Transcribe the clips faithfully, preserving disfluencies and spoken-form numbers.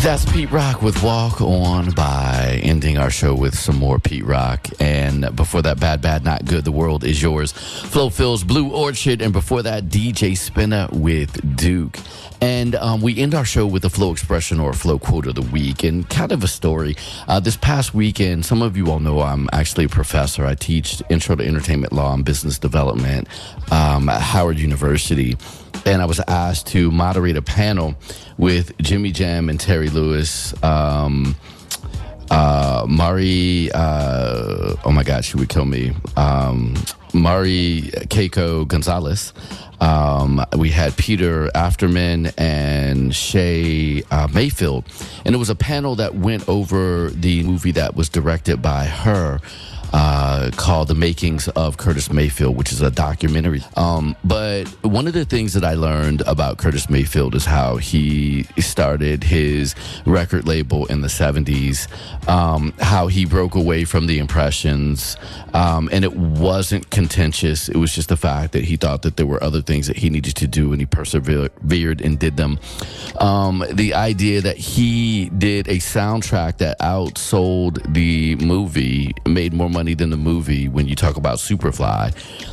That's Pete Rock with Walk On By, ending our show with some more Pete Rock. And before that, Bad, Bad, Not Good, The World Is Yours, Flo Phil's Blue Orchid. And before that, D J Spinner with Duke. And um, we end our show with the Flow Expression or Flow Quote of the Week, and kind of a story. Uh, this past weekend, some of you all know I'm actually a professor. I teach Intro to Entertainment Law and Business Development um, at Howard University. And I was asked to moderate a panel with Jimmy Jam and Terry Lewis, um, uh, Mari, uh, oh my God, she would kill me, um, Mari Keiko Gonzalez. Um, we had Peter Afterman and Shay uh, Mayfield. And it was a panel that went over the movie that was directed by her, Uh, called The Makings of Curtis Mayfield, which is a documentary. Um, but one of the things that I learned about Curtis Mayfield is how he started his record label in the seventies, um, how he broke away from the Impressions, um, and it wasn't contentious. It was just the fact that he thought that there were other things that he needed to do, and he persevered and did them. Um, the idea that he did a soundtrack that outsold the movie, made more money than the movie when you talk about Superfly.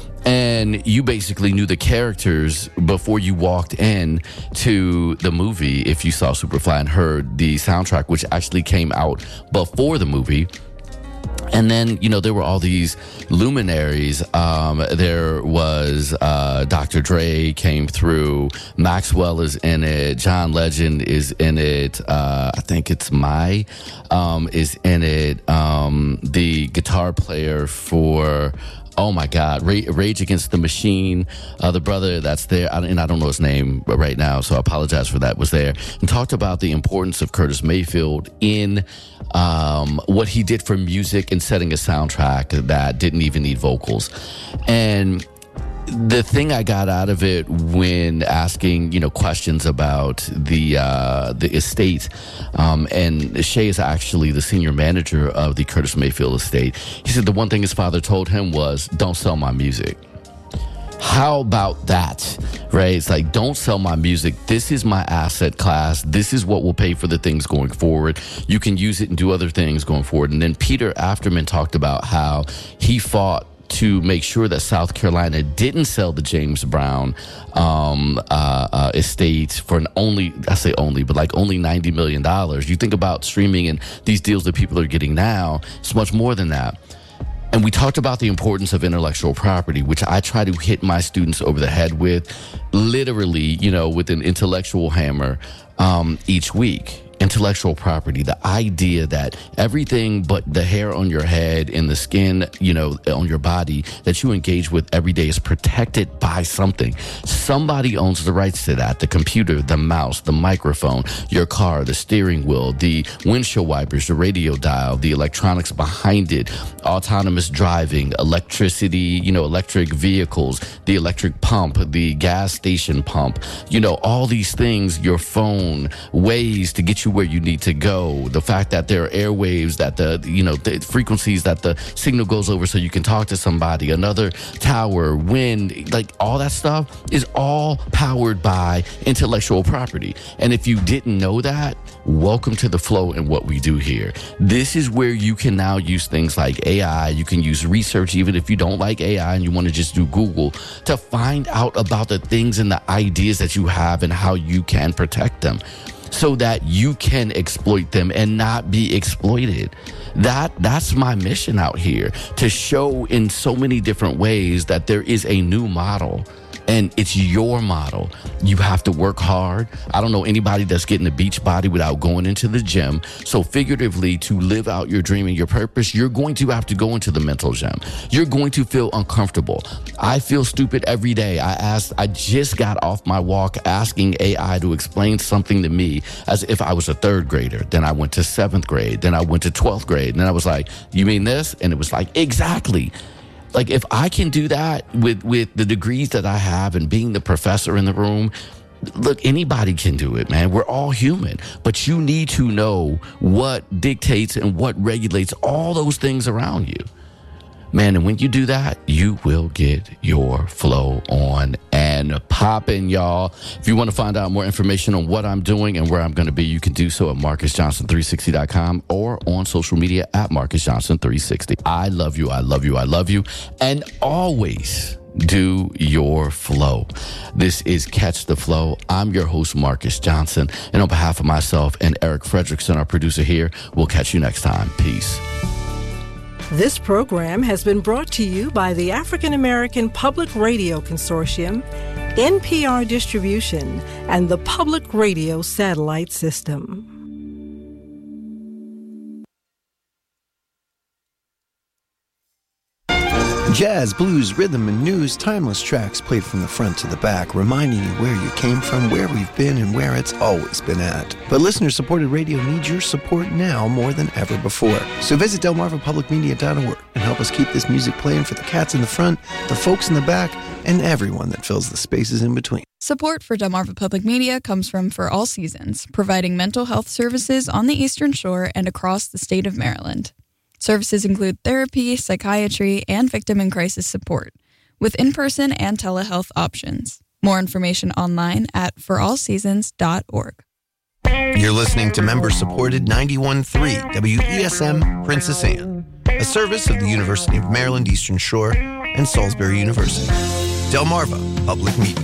And you basically knew the characters before you walked in to the movie if you saw Superfly and heard the soundtrack, which actually came out before the movie. And then, you know, there were all these luminaries. Um, there was uh, Doctor Dre came through. Maxwell is in it. John Legend is in it. Uh, I think it's Mai um, is in it. Um, the guitar player for... Oh my God, Rage Against the Machine, uh, the brother that's there, and I don't know his name right now, so I apologize for that, was there, and talked about the importance of Curtis Mayfield in um, what he did for music and setting a soundtrack that didn't even need vocals. And the thing I got out of it when asking, you know, questions about the uh, the estate, um, and Shay is actually the senior manager of the Curtis Mayfield estate. He said the one thing his father told him was, "Don't sell my music." How about that, right? It's like, don't sell my music. This is my asset class. This is what will pay for the things going forward. You can use it and do other things going forward. And then Peter Afterman talked about how he fought to make sure that South Carolina didn't sell the James Brown um, uh, uh, estate for an only, I say only, but like only ninety million dollars. You think about streaming and these deals that people are getting now, it's much more than that. And we talked about the importance of intellectual property, which I try to hit my students over the head with, literally, you know, with an intellectual hammer um, each week. Intellectual property, the idea that everything but the hair on your head and the skin, you know, on your body that you engage with every day is protected by something. Somebody owns the rights to that. The computer, the mouse, the microphone, your car, the steering wheel, the windshield wipers, the radio dial, the electronics behind it, autonomous driving, electricity, you know, electric vehicles, the electric pump, the gas station pump, you know, all these things, your phone, ways to get you where you need to go, the fact that there are airwaves, that the, you know, the frequencies that the signal goes over so you can talk to somebody, another tower, wind, like all that stuff is all powered by intellectual property. And if you didn't know that, welcome to the flow and what we do here. This is where you can now use things like A I. You can use research, even if you don't like A I and you want to just do Google, to find out about the things and the ideas that you have and how you can protect them, so that you can exploit them and not be exploited. That that's my mission out here, to show in so many different ways that there is a new model. And it's your model. You have to work hard. I don't know anybody that's getting a beach body without going into the gym. So figuratively, to live out your dream and your purpose, you're going to have to go into the mental gym. You're going to feel uncomfortable. I feel stupid every day. I asked, I just got off my walk asking A I to explain something to me as if I was a third grader. Then I went to seventh grade. Then I went to twelfth grade. And then I was like, you mean this? And it was like, exactly. Like, if I can do that with, with the degrees that I have and being the professor in the room, look, anybody can do it, man. We're all human. But you need to know what dictates and what regulates all those things around you. Man, and when you do that, you will get your flow on and popping, y'all. If you want to find out more information on what I'm doing and where I'm going to be, you can do so at Marcus Johnson three sixty dot com or on social media at Marcus Johnson three sixty. I love you. I love you. I love you. And always do your flow. This is Catch the Flow. I'm your host, Marcus Johnson. And on behalf of myself and Eric Fredrickson, our producer here, we'll catch you next time. Peace. This program has been brought to you by the African American Public Radio Consortium, N P R Distribution, and the Public Radio Satellite System. Jazz, blues, rhythm, and news, timeless tracks played from the front to the back, reminding you where you came from, where we've been, and where it's always been at. But listener-supported radio needs your support now more than ever before. So visit Delmarva Public Media dot org and help us keep this music playing for the cats in the front, the folks in the back, and everyone that fills the spaces in between. Support for Delmarva Public Media comes from For All Seasons, providing mental health services on the Eastern Shore and across the state of Maryland. Services include therapy, psychiatry, and victim and crisis support, with in-person and telehealth options. More information online at for all seasons dot org. You're listening to member-supported ninety-one point three W E S M Princess Anne, a service of the University of Maryland Eastern Shore and Salisbury University. Delmarva Public Media.